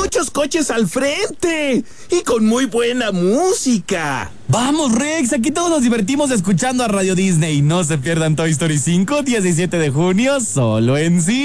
muchos coches al frente y con muy buena música. Vamos, Rex, aquí todos nos divertimos escuchando a Radio Disney. No se pierdan Toy Story 5, 17 de junio, solo en sí.